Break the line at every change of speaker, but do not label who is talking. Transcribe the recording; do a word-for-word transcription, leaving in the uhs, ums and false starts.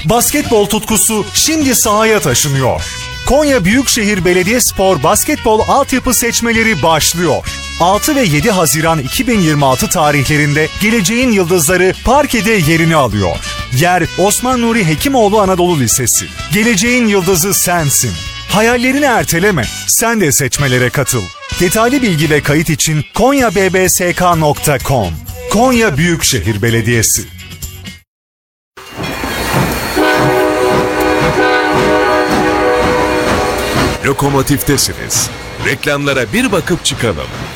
Basketbol tutkusu şimdi sahaya taşınıyor. Konya Büyükşehir Belediyespor Basketbol Altyapı seçmeleri başlıyor. altı ve yedi Haziran iki bin yirmi altı tarihlerinde geleceğin yıldızları parkede yerini alıyor. Yer Osman Nuri Hekimoğlu Anadolu Lisesi. Geleceğin yıldızı sensin. Hayallerini erteleme, sen de seçmelere katıl. Detaylı bilgi ve kayıt için konya b b s k nokta com. Konya Büyükşehir Belediyesi.
Lokomotiftesiniz. Reklamlara bir bakıp çıkalım.